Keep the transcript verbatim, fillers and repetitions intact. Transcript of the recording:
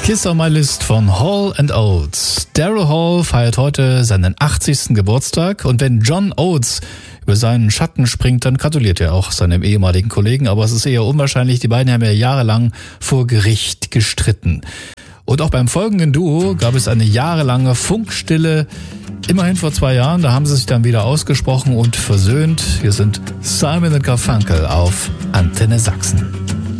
Kiss on My List von Hall and Oates. Daryl Hall feiert heute seinen achtzigsten Geburtstag und wenn John Oates über seinen Schatten springt, dann gratuliert er auch seinem ehemaligen Kollegen, aber es ist eher unwahrscheinlich, die beiden haben ja jahrelang vor Gericht gestritten. Und auch beim folgenden Duo gab es eine jahrelange Funkstille. Immerhin vor zwei Jahren, da haben sie sich dann wieder ausgesprochen und versöhnt. Hier sind Simon und Garfunkel auf Antenne Sachsen.